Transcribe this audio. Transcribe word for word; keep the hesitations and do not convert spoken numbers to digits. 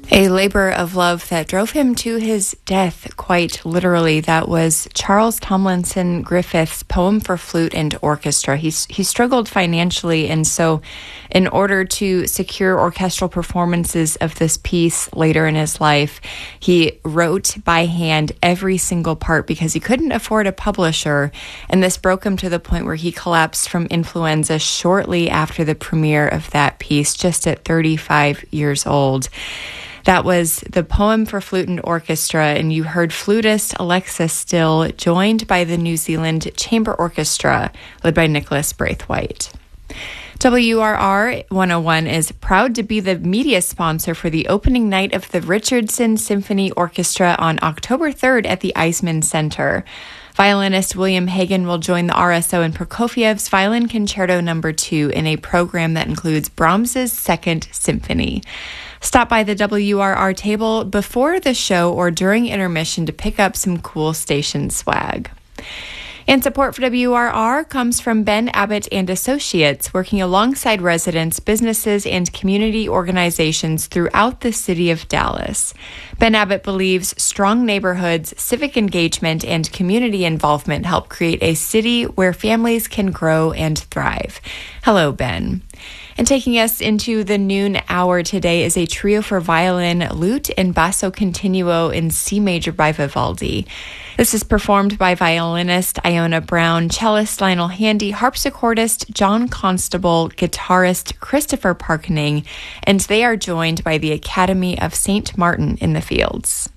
A labor of love that drove him to his death, quite literally. That was Charles Tomlinson Griffith's poem for flute and orchestra. He, he struggled financially, and so in order to secure orchestral performances of this piece later in his life, he wrote by hand every single part because he couldn't afford a publisher, and this broke him to the point where he collapsed from influenza shortly after the premiere of that piece, just at thirty-five years old. That was the poem for flute and orchestra, and you heard flutist Alexa Still, joined by the New Zealand Chamber Orchestra, led by Nicholas Braithwaite. W R R one oh one is proud to be the media sponsor for the opening night of the Richardson Symphony Orchestra on October third at the Eisman Center. Violinist William Hagen will join the R S O in Prokofiev's Violin Concerto Number two in a program that includes Brahms's Second Symphony. Stop by the W R R table before the show or during intermission to pick up some cool station swag. And support for W R R comes from Ben Abbott and Associates, working alongside residents, businesses, and community organizations throughout the city of Dallas. Ben Abbott believes strong neighborhoods, civic engagement, and community involvement help create a city where families can grow and thrive. Hello, Ben. And taking us into the noon hour today is a trio for violin, lute, and basso continuo in C major by Vivaldi. This is performed by violinist Iona Brown, cellist Lionel Handy, harpsichordist John Constable, guitarist Christopher Parkening, and they are joined by the Academy of Saint Martin in the Fields.